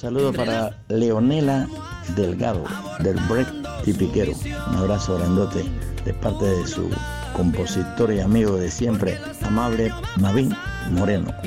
saludo para Leonela Delgado, del Break Tipiquero. Un abrazo grandote de parte de su compositor y amigo de siempre, amable Mavín Moreno.